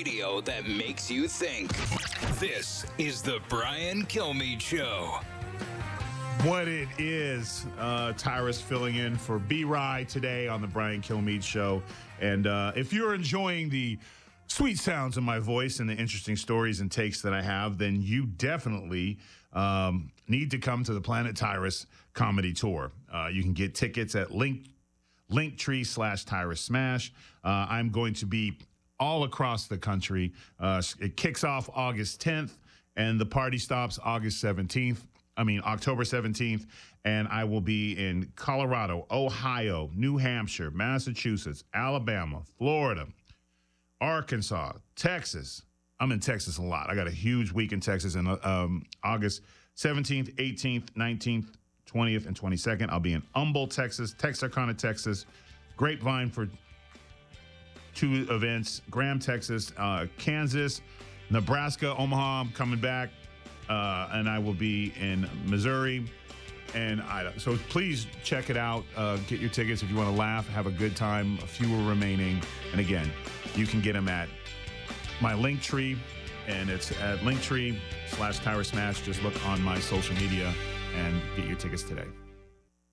radio that makes you think. This is the Brian Kilmeade Show. What it is, Tyrus filling in for B-Rye today on the Brian Kilmeade Show. And if you're enjoying the sweet sounds of my voice and the interesting stories and takes that I have, then you definitely need to come to the Planet Tyrus Comedy Tour. You can get tickets at Linktree/Tyrus Smash. I'm going to be all across the country. It kicks off August 10th, and the party stops October 17th, and I will be in Colorado, Ohio, New Hampshire, Massachusetts, Alabama, Florida, Arkansas, Texas. I'm in Texas a lot. I got a huge week in Texas in August 17th, 18th, 19th, 20th, and 22nd. I'll be in Humble, Texas, Texarkana, Texas, Grapevine for 2 events, Graham, Texas, Kansas, Nebraska, Omaha. I'm coming back. And I will be in Missouri and Idaho. So please check it out. Get your tickets if you want to laugh, have a good time. A few are remaining. And again, you can get them at my Linktree, and it's at Linktree/Tyrus Smash. Just look on my social media and get your tickets today.